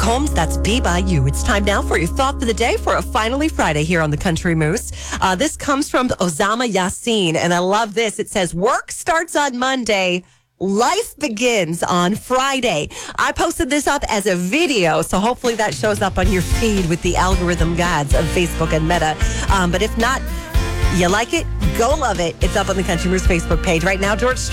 Combs, that's Be By You. It's time now for your thought for the day for a Finally Friday here on the Country Moose. This comes from Osama Yassin, and I love this. It says, work starts on Monday. Life begins on Friday. I posted this up as a video, so hopefully that shows up on your feed with the algorithm gods of Facebook and Meta. But if not, you like it, go love it. It's up on the Country Moose Facebook page. Right now, George Strait.